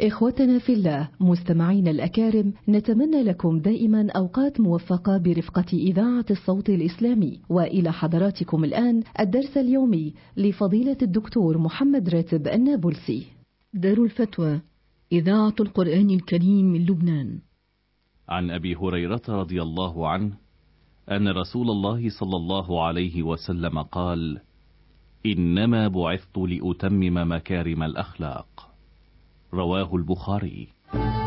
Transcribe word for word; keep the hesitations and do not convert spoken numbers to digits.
إخوتنا في الله، مستمعين الأكارم، نتمنى لكم دائما أوقات موفقة برفقة إذاعة الصوت الإسلامي. وإلى حضراتكم الآن الدرس اليومي لفضيلة الدكتور محمد راتب النابلسي. دار الفتوى، إذاعة القرآن الكريم من لبنان. عن أبي هريرة رضي الله عنه أن رسول الله صلى الله عليه وسلم قال: إنما بعثت لأتمم مكارم الأخلاق. رواه البخاري.